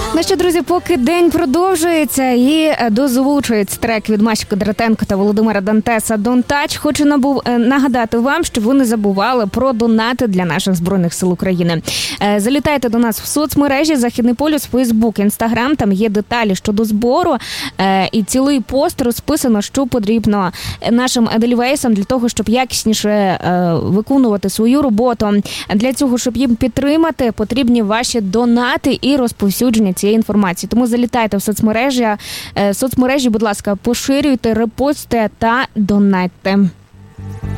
Ну що, друзі, поки день продовжується і дозвучується трек від Маші Кондратенко та Володимира Дантеса «Don't Touch», хочу нагадати вам, щоб ви не забували про донати для наших Збройних сил України. Залітайте до нас в соцмережі «Західний полюс», Фейсбук, Інстаграм, там є деталі щодо збору і цілий пост розписано, що потрібно нашим едельвейсам для того, щоб якісніше виконувати свою роботу. Для цього, щоб їм підтримати, потрібні ваші донати і розповсюдження цієї інформації. Тому залітайте в соцмережі, будь ласка, поширюйте, репостите та донатьте.